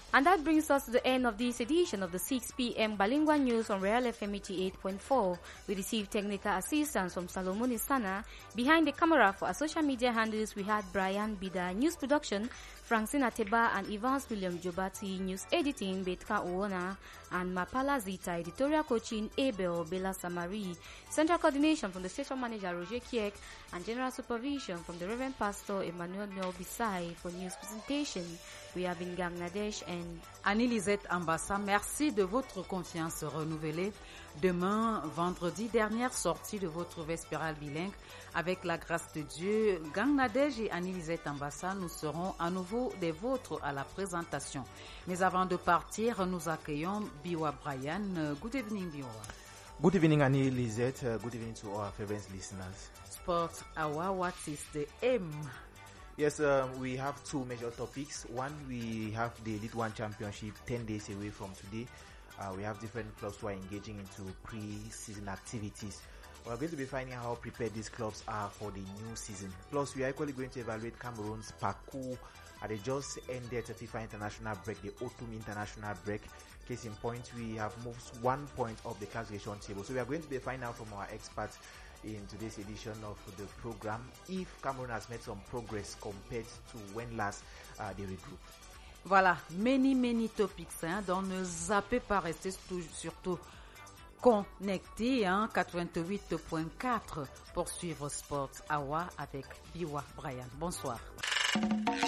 And that brings us to the end of this edition of the 6 p.m. Bilingual News on Real FM 88.4. We received technical assistance from Salomon Isana. Behind the camera for our social media handles, we had Brian Bida, news production, Francine Ateba and Evans William Jobati, news editing, Betka Uona, and Mapala Zita, editorial coaching, Abel Bela Samari, central coordination from the station manager, Roger Kiek, and general supervision from the Reverend Pastor Emmanuel Nobisai for news presentation. We have in Bangladesh and Annie-Lisette Ambassa, merci de votre confiance renouvelée. Demain, vendredi, dernière sortie de votre Vespérale bilingue. Avec la grâce de Dieu, Bangladesh et Annie-Lisette Ambassa, nous serons à nouveau des vôtres à la présentation. Mais avant de partir, nous accueillons Biwa Brian. Good evening, Biwa. Good evening, Annie-Lisette. Good evening to our favorite listeners. Sport Hour, what is the aim? Yes, we have two major topics. One, we have the Elite One Championship 10 days away from today. We have different clubs who are engaging into pre-season activities. We are going to be finding out how prepared these clubs are for the new season. Plus, we are equally going to evaluate Cameroon's parcours at the just ended FIFA international break, the autumn international break. Case in point, we have moved 1 point up the classification table. So we are going to be finding out from our experts in today's edition of the program if Cameroon has made some progress compared to when last they regrouped. Voilà, many topics, donc ne zappez pas, restez surtout connectés, 88.4 pour suivre Sport Hour avec Biwa Brian. Bonsoir.